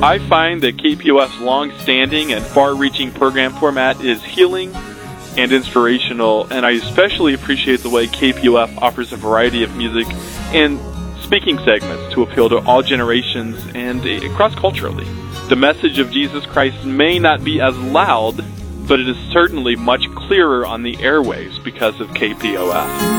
I find that KPOF's long-standing and far-reaching program format is healing and inspirational, and I especially appreciate the way KPOF offers a variety of music and speaking segments to appeal to all generations and cross-culturally. The message of Jesus Christ may not be as loud, but it is certainly much clearer on the airwaves because of KPOF.